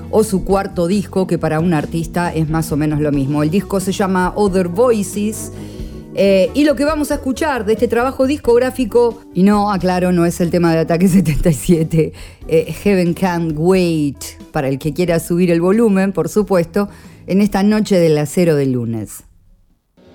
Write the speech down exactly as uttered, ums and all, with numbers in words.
o su cuarto disco, que para un artista es más o menos lo mismo. El disco se llama Other Voices. Eh, y lo que vamos a escuchar de este trabajo discográfico, y no, aclaro, no es el tema de Ataque setenta y siete, eh, Heaven Can't Wait, para el que quiera subir el volumen, por supuesto, en esta noche del acero del lunes.